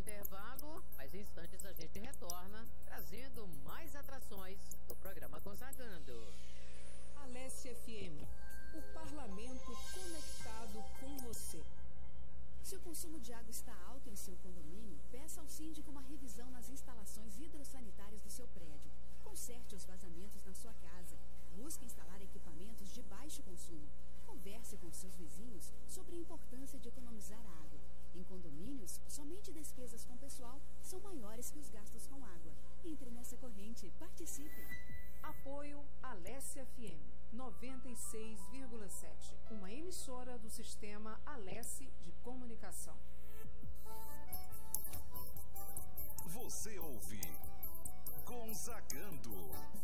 intervalo, mais instantes a gente retorna, trazendo mais atrações do programa Consagando. Alesse FM, o parlamento conectado com você. Se o consumo de água está alto em seu condomínio, peça ao síndico uma revisão nas instalações hidrossanitárias do seu prédio. Conserte os vazamentos na sua casa. Busque instalar equipamentos de baixo consumo. Converse com seus vizinhos sobre a importância de economizar água. Em condomínios, somente despesas com pessoal são maiores que os gastos com água. Entre nessa corrente, participe. Apoio Alesse FM 96,7, uma emissora do sistema Alesse de Comunicação. Você ouve Consagando.